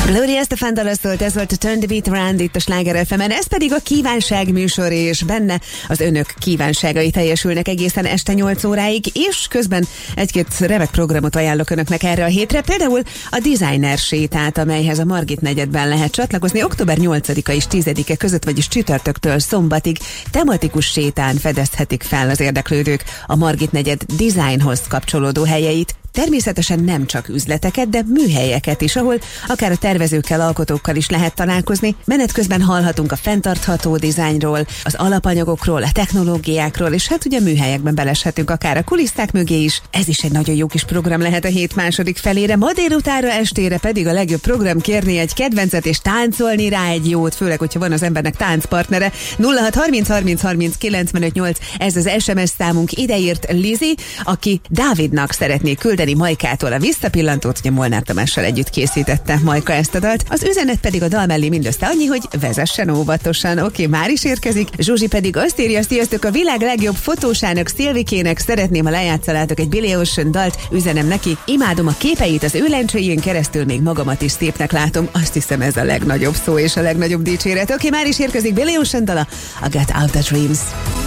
Gloria Estefan dala szólt, ez volt a Turn the Beat Around itt a Sláger FM-en, ez pedig a kívánság műsor, és benne az önök kívánságai teljesülnek egészen este 8 óráig, és közben egy-két remek programot ajánlok önöknek erre a hétre, például a Designer sétát, amelyhez a Margit negyedben lehet csatlakozni október 8-a és 10-e között, vagyis csütörtöktől szombatig tematikus sétán fedezhetik fel az érdeklődők a Margit negyed designhoz kapcsolódó helyeit. Természetesen nem csak üzleteket, de műhelyeket is, ahol akár a tervezőkkel, alkotókkal is lehet találkozni. Menet közben hallhatunk a fenntartható dizájnról, az alapanyagokról, a technológiákról, és hát ugye műhelyekben beleshetünk akár a kulisszák mögé is. Ez is egy nagyon jó kis program lehet a hét második felére, ma délutánra, estére pedig a legjobb program kérni egy kedvencet és táncolni rá egy jót, főleg, hogyha van az embernek táncpartnere. 0630 30 30 95 8, ez az SMS számunk, ideírt Lizi, aki Dávidnak szeretné küldeni Majkától a visszapillantót, ugye Molnár Tamással együtt készítette Majka ezt a dalt. Az üzenet pedig a dal mellé mindössze annyi, hogy vezessen óvatosan. Oké, már is érkezik. Zsuzsi pedig azt írja, sziasztok, a világ legjobb fotósának, Szilvikének szeretném, ha lejátszalátok egy Billy Ocean dalt, üzenem neki. Imádom a képeit, az ő lencséjén keresztül még magamat is szépnek látom. Azt hiszem, ez a legnagyobb szó és a legnagyobb dicséret. Oké, már is érkezik Billy Ocean dala, a Get Out the Dreams.